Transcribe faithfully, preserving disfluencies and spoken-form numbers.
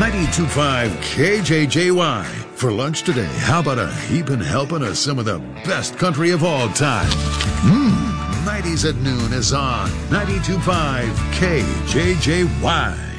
ninety-two point five K J J Y. For lunch today, how about a heapin' helping of some of the best country of all time? Mmm, nineties at noon is on ninety-two point five K J J Y.